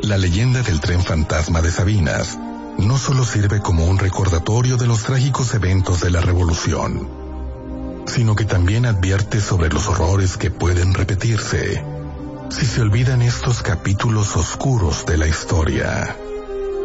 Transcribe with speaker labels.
Speaker 1: La leyenda del tren fantasma de Sabinas no solo sirve como un recordatorio de los trágicos eventos de la Revolución, sino que también advierte sobre los horrores que pueden repetirse si se olvidan estos capítulos oscuros de la historia.